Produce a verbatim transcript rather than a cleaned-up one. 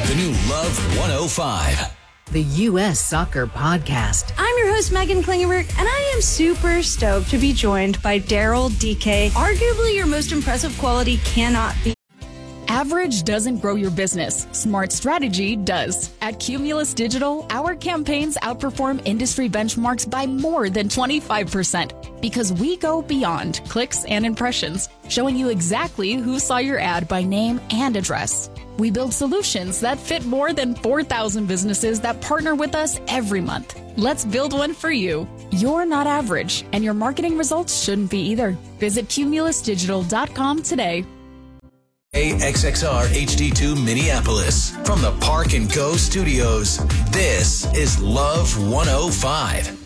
The new Love one oh five. The U S Soccer Podcast. I'm your host, Megan Klingenberg, and I am super stoked to be joined by Daryl D K. Arguably, your most impressive quality cannot be. Average doesn't grow your business. Smart strategy does. At Cumulus Digital, our campaigns outperform industry benchmarks by more than twenty-five percent because we go beyond clicks and impressions, showing you exactly who saw your ad by name and address. We build solutions that fit more than four thousand businesses that partner with us every month. Let's build one for you. You're not average, and your marketing results shouldn't be either. Visit cumulus digital dot com today. A X X R H D two Minneapolis. From the Park and Go studios, this is Love one oh five.